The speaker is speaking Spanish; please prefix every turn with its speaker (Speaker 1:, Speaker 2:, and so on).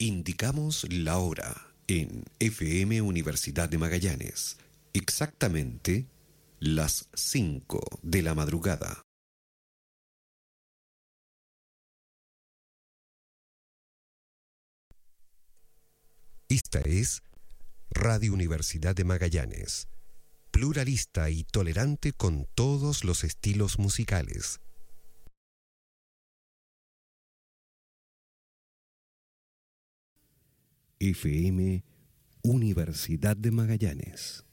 Speaker 1: Indicamos la hora en FM Universidad de Magallanes. Exactamente las 5 de la madrugada. Esta es Radio Universidad de Magallanes, pluralista y tolerante con todos los estilos musicales. FM Universidad de Magallanes.